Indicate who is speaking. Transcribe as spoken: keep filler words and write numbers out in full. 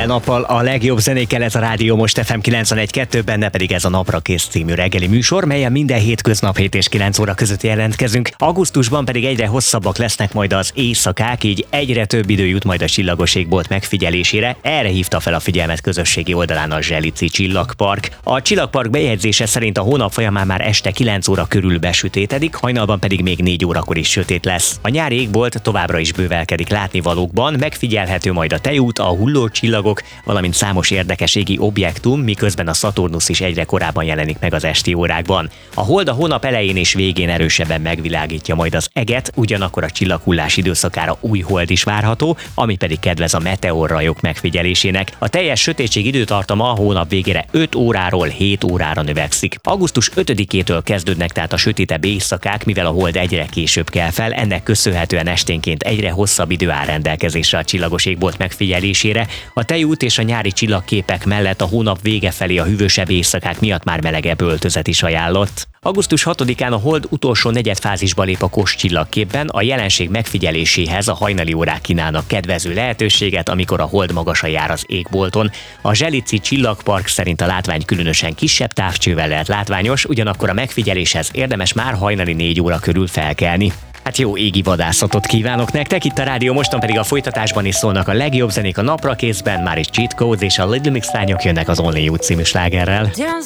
Speaker 1: nappal a legjobb zenékkel, ez a Rádió Most ef em kilencvenegy kettő, benne pedig ez a Napra Kész című reggeli műsor, melyen minden hétköznap hét és kilenc óra között jelentkezünk. Augusztusban pedig egyre hosszabbak lesznek majd az éjszakák, így egyre több idő jut majd a csillagos égbolt megfigyelésére. Erre hívta fel a figyelmet közösségi oldalán a Zselici Csillagpark. A Csillagpark bejegyzése szerint a hónap folyamán már este kilenc óra körül besütétedik, hajnalban pedig még négy órakor is sötét lesz. A nyári égbolt továbbra is bővelkedik látnivalókban, megfigyelhető majd a Tejút, a hulló csillagok, valamint számos érdekes égi objektum, miközben a Szaturnusz is egyre korábban jelenik meg az esti órákban. A hold a hónap elején és végén erősebben megvilágítja majd az eget, ugyanakkor a csillaghullás időszakára új hold is várható, ami pedig kedvez a meteorrajok megfigyelésének. A teljes sötétség időtartama a hónap végére öt óráról hét órára növekszik. augusztus ötödikétől kezdődnek tehát a sötétebb éjszakák, mivel a hold egyre később kel fel, ennek köszönhetően esténként egyre hosszabb idő áll rendelkezésre a csillagos égbolt megfigyelésére. A Tejút és a nyári csillagképek mellett a hónap vége felé a hűvösebb éjszakák miatt már melegebb öltözet is ajánlott. augusztus hatodikán a hold utolsó negyedfázisba lép a Kos csillagképben, a jelenség megfigyeléséhez a hajnali órák kínálnak kedvező lehetőséget, amikor a hold magasan jár az égbolton. A Zselici Csillagpark szerint a látvány különösen kisebb távcsővel lehet látványos, ugyanakkor a megfigyeléshez érdemes már hajnali négy óra körül felkelni. Hát jó égi vadászatot kívánok nektek, itt a Rádió Moston pedig a folytatásban is szólnak a legjobb zenék a Napra Készben, már is Cheat Codes és a Little Mix lányok jönnek az Only You című slágerrel.